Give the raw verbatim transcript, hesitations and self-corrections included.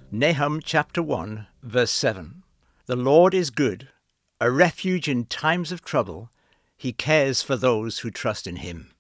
Nahum chapter one, verse seven. The Lord is good, a refuge in times of trouble. He cares for those who trust in him.